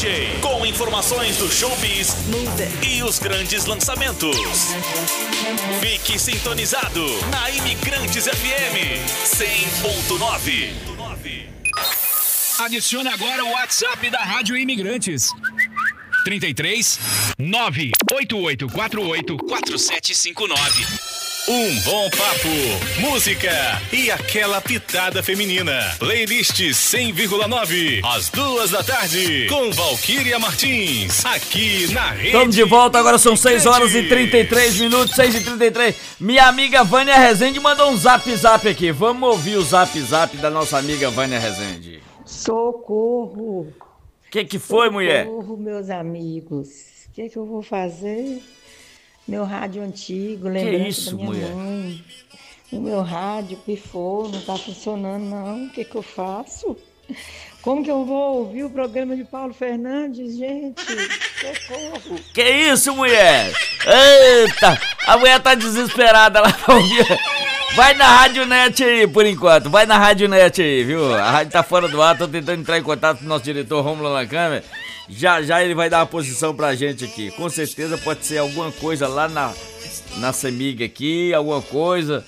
DJ, com informações do showbiz e os grandes lançamentos. Fique sintonizado na Imigrantes FM 100.9. Adicione agora o WhatsApp da Rádio Imigrantes. 33 98848 4759. Um bom papo, música e aquela pitada feminina. Playlist 100,9 às 2 da tarde com Valquíria Martins, aqui na Rede. Estamos de volta, agora são 6 horas e 33 minutos, 6h33. Minha amiga Vânia Rezende mandou um zap aqui. Vamos ouvir o zap da nossa amiga Vânia Rezende. Socorro! Que foi, mulher? Socorro, meus amigos. O que eu vou fazer? Meu rádio antigo, lembrança da minha mãe. O meu rádio pifou, não tá funcionando não. O que eu faço? Como que eu vou ouvir o programa de Paulo Fernandes, gente? Socorro! Que isso, mulher? Eita! A mulher tá desesperada lá pra ouvir. Vai na Rádio Net aí, por enquanto. Vai na Rádio Net aí, viu? A rádio tá fora do ar, tô tentando entrar em contato com o nosso diretor Rômulo Lancâmara. Já ele vai dar uma posição pra gente aqui. Com certeza pode ser alguma coisa lá na CEMIG aqui, alguma coisa.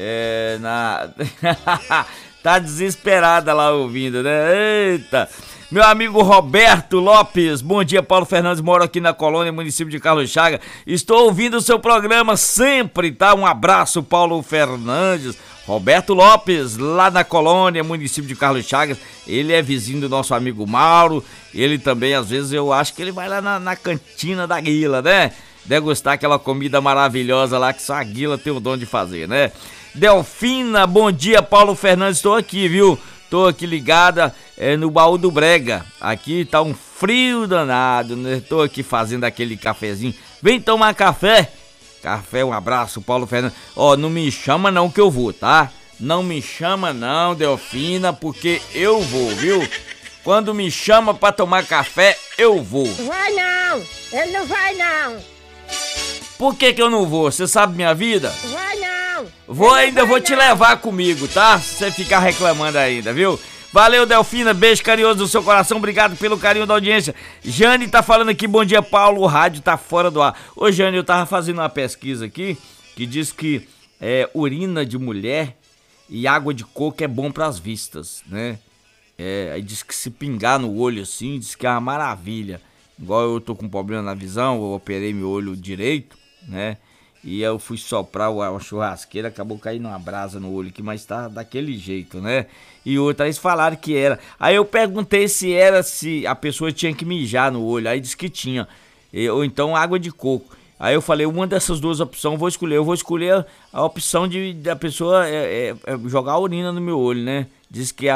Tá desesperada lá ouvindo, né? Eita! Meu amigo Roberto Lopes, bom dia, Paulo Fernandes, moro aqui na Colônia, município de Carlos Chagas. Estou ouvindo o seu programa sempre, tá? Um abraço, Paulo Fernandes. Roberto Lopes, lá na Colônia, município de Carlos Chagas. Ele é vizinho do nosso amigo Mauro. Ele também, às vezes, eu acho que ele vai lá na cantina da Guila, né? Degustar aquela comida maravilhosa lá que só a Guila tem o dom de fazer, né? Delfina, bom dia, Paulo Fernandes, estou aqui, viu? Tô aqui ligada no Baú do Brega. Aqui tá um frio danado, né? Tô aqui fazendo aquele cafezinho. Vem tomar café. Café, um abraço, Paulo Fernandes. Ó, não me chama não que eu vou, tá? Não me chama não, Delfina, porque eu vou, viu? Quando me chama pra tomar café, eu vou. Vai não, ele não vai não. Por que eu não vou? Você sabe minha vida? Vai não. Vou ainda, vou te levar comigo, tá? Se você ficar reclamando ainda, viu? Valeu, Delfina, beijo carinhoso do seu coração, obrigado pelo carinho da audiência. Jane tá falando aqui, bom dia, Paulo, o rádio tá fora do ar. Ô, Jane, eu tava fazendo uma pesquisa aqui, que diz que urina de mulher e água de coco é bom pras vistas, né? Aí diz que se pingar no olho assim, diz que é uma maravilha. Igual eu tô com problema na visão, eu operei meu olho direito, né? E eu fui soprar a churrasqueira, acabou caindo uma brasa no olho aqui, mas tá daquele jeito, né? E outra, eles falaram que era. Aí eu perguntei se a pessoa tinha que mijar no olho, aí disse que tinha. Ou então água de coco. Aí eu falei, uma dessas duas opções eu vou escolher a opção da pessoa jogar a urina no meu olho, né? Diz que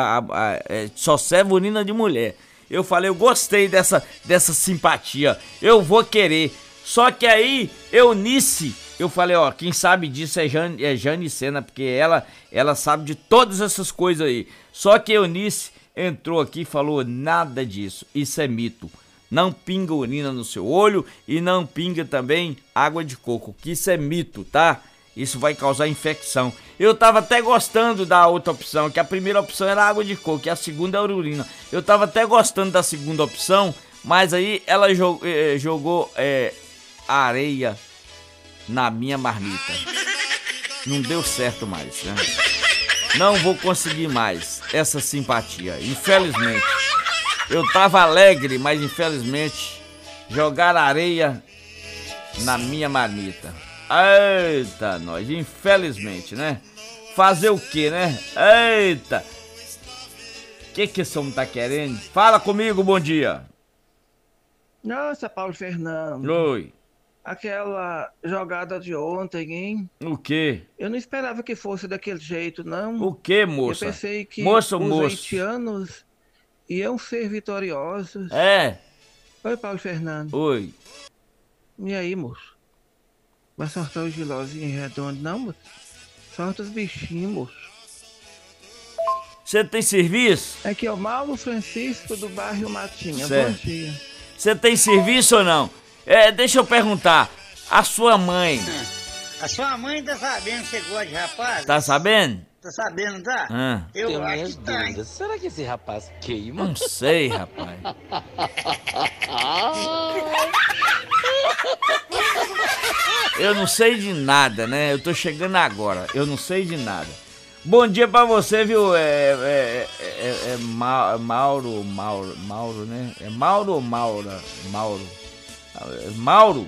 só serve urina de mulher. Eu falei, eu gostei dessa simpatia, eu vou querer. Só que aí, Eunice, eu falei, ó, quem sabe disso é Jane Sena, porque ela sabe de todas essas coisas aí. Só que Eunice entrou aqui e falou, nada disso, isso é mito. Não pinga urina no seu olho e não pinga também água de coco, que isso é mito, tá? Isso vai causar infecção. Eu tava até gostando da outra opção, que a primeira opção era água de coco e a segunda era urina. Eu tava até gostando da segunda opção, mas aí ela jogou areia na minha marmita. Não deu certo mais, né? Não vou conseguir mais essa simpatia, infelizmente. Eu tava alegre, mas infelizmente jogaram areia na minha marmita. Eita, nós, infelizmente, né? Fazer o que, né? Eita! O que esse homem tá querendo? Fala comigo, bom dia. Nossa, Paulo Fernando. Oi. Aquela jogada de ontem, hein? O quê? Eu não esperava que fosse daquele jeito, não. O quê, moça? Eu pensei que moço, os haitianos iam ser vitoriosos. Oi, Paulo Fernando. Oi. E aí, moço? Vai sortar o gilozinho redondo, não, moço? Sorta os bichinhos, moço. Você tem serviço? Aqui é o Mauro Francisco do bairro Matinha. Certo. Bom dia. Você tem serviço ou não? Deixa eu perguntar. A sua mãe... A sua mãe tá sabendo que você gosta de rapaz? Tá sabendo? Tá sabendo, tá? Eu Eu minhas acho que tá. dúvidas. Será que esse rapaz queima? Não sei, rapaz. Eu não sei de nada, né? Eu tô chegando agora. Eu não sei de nada. Bom dia pra você, viu? Mauro, né? É Mauro ou Maura? Mauro?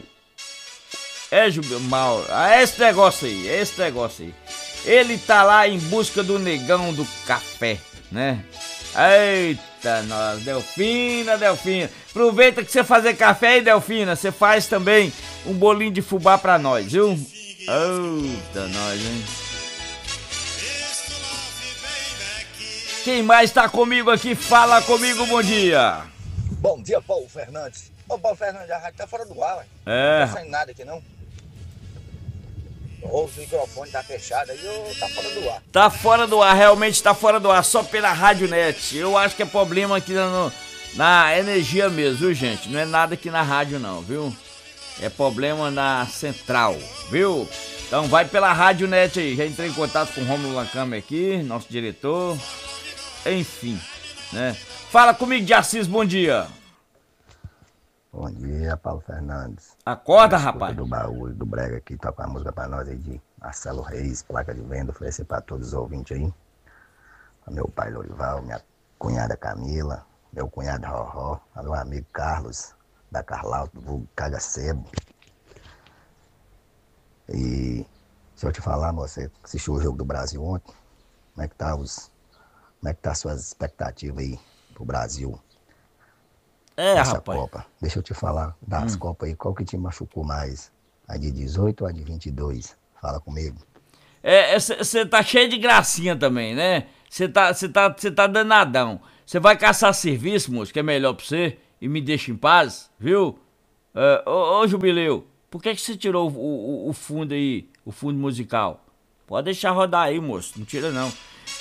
Mauro. É esse negócio aí. Ele tá lá em busca do negão do café, né? Eita, nós, Delfina. Aproveita que você fazer café aí, Delfina. Você faz também um bolinho de fubá pra nós, viu? Eita, nós, hein? Quem mais tá comigo aqui? Fala comigo, bom dia. Bom dia, Paulo Fernandes. Ô, Paulo Fernandes, a rádio tá fora do ar, ué. É. Não tá saindo nada aqui, não. O microfone tá fechado aí, tá fora do ar. Tá fora do ar, realmente tá fora do ar, só pela Rádio Net. Eu acho que é problema aqui na energia mesmo, viu, gente? Não é nada aqui na rádio não, viu? É problema na central, viu? Então vai pela Rádio Net aí. Já entrei em contato com o Rômulo Lancame aqui, nosso diretor. Enfim, né? Fala comigo, de Assis, bom dia. Bom dia, Paulo Fernandes. Acorda, rapaz. Do baú do Brega aqui, toca uma música pra nós aí de Marcelo Reis, placa de venda, oferecer pra todos os ouvintes aí. Pra meu pai Lorival, minha cunhada Camila, meu cunhado Roró, pra meu amigo Carlos, da Carlauto, do vulgo Cagacebo. E se eu te falar, você assistiu o Jogo do Brasil ontem, como é que tá as suas expectativas aí pro Brasil? Essa rapaz. Copa. Deixa eu te falar das Copas aí, qual que te machucou mais? A de 18 ou a de 22? Fala comigo. Você tá cheio de gracinha também, né? Você tá danadão. Você vai caçar serviço, moço, que é melhor pra você, e me deixa em paz, viu? Ô Jubileu, por que você tirou o fundo aí, o fundo musical? Pode deixar rodar aí, moço, não tira não.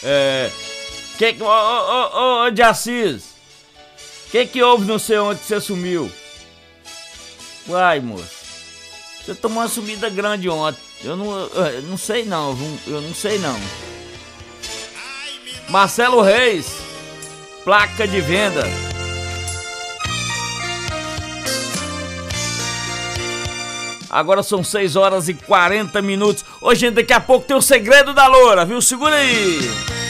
Ô de Assis, que houve não sei onde você sumiu? Uai, moço, você tomou uma sumida grande ontem. Eu não sei não, eu não sei não. Marcelo Reis, placa de venda. Agora são 6h40. Ô, gente, daqui a pouco tem o segredo da loura, viu? Segura aí.